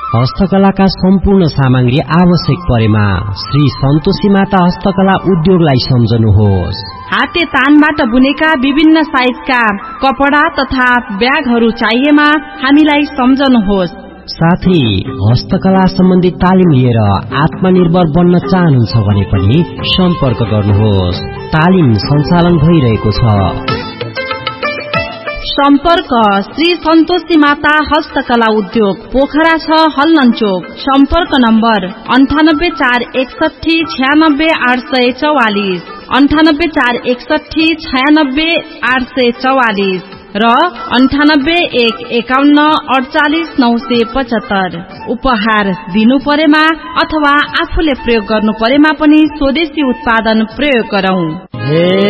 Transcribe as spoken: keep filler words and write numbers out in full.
हस्तकलाका सम्पूर्ण सामग्री आवश्यक परेमा श्री सन्तोषी माता हस्तकला उद्योगलाई सम्झनुहोस्। हाते तानबाट बुनेका विभिन्न साइजका कपडा तथा ब्यागहरू चाहिएमा हामीलाई सम्झनुहोस्। साथै हस्तकला सम्बन्धी तालिम लिएर आत्मनिर्भर बन्न चाहनुहुन्छ भने पनि सम्पर्क गर्नुहोस्। तालिम सञ्चालन भइरहेको छ। सम्पर्क श्री सन्तोषी माता हस्तकला उद्योग, पोखरा छ हल्लनचोक। सम्पर्क नम्बर अन्ठानब्बे चार एकसठी छयानब्बे आठ सय चौवालिस अन्ठानब्बे चार एकसठी छयानब्बे आठ सय चौवालिस र अन्ठानब्बे एक एकाउन्न अडचालिस नौ सय पचहत्तर। उपहार दिनु परेमा अथवा आफूले प्रयोग गर्नु परेमा पनि स्वदेशी उत्पादन प्रयोग गरौं।